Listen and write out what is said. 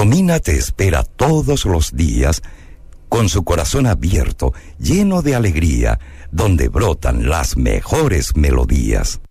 Romina te espera todos los días con su corazón abierto, lleno de alegría, donde brotan las mejores melodías.